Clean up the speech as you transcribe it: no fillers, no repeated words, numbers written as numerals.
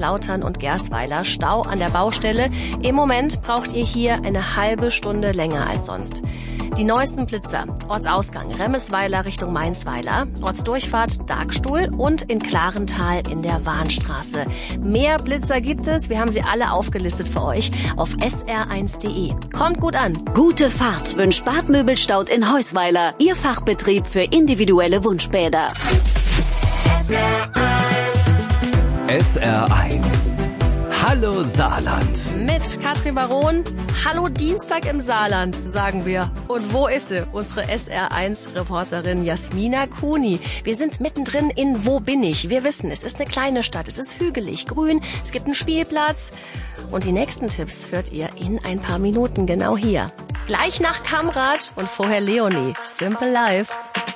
Kaiserslautern und Gersweiler. Stau an der Baustelle. Im Moment braucht ihr hier eine halbe Stunde länger als sonst. Die neuesten Blitzer. Ortsausgang Remmesweiler Richtung Mainzweiler. Ortsdurchfahrt Darkstuhl und in Klarental in der Warnstraße. Mehr Blitzer gibt es. Wir haben sie alle aufgelistet für euch auf sr1.de. Kommt gut an. Gute Fahrt wünscht Bad Möbelstaud in Heusweiler. Ihr Fachbetrieb für individuelle Wunschbäder. SR1. Hallo Saarland. Mit Katrin Baron. Hallo Dienstag im Saarland, sagen wir. Und wo ist sie? Unsere SR1-Reporterin Jasmina Kuni. Wir sind mittendrin in Wo bin ich? Wir wissen, es ist eine kleine Stadt. Es ist hügelig, grün, es gibt einen Spielplatz. Und die nächsten Tipps hört ihr in ein paar Minuten genau hier. Gleich nach Kamrat und vorher Leonie. Simple Life.